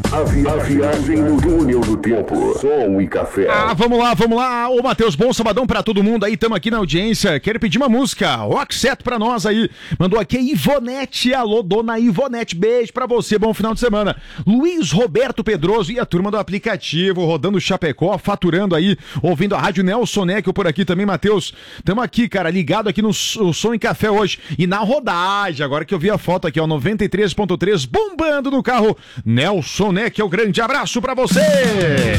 A viagem no túnel do tempo. Som e café. Vamos lá. Ô, Matheus, bom sabadão pra todo mundo aí. Tamo aqui na audiência. Quero pedir uma música. Rock set pra nós aí. Mandou aqui a Ivonete. Alô, dona Ivonete. Beijo pra você. Bom final de semana. Luiz Roberto Pedroso e a turma do aplicativo. Rodando Chapecó, faturando aí. Ouvindo a Rádio Nelson Neckel por aqui também, Matheus. Tamo aqui, cara, ligado aqui no Som e Café hoje. E na rodagem, agora que eu vi a foto aqui, ó, 93.3, bombando no carro. Nelson Neckel, grande abraço pra você!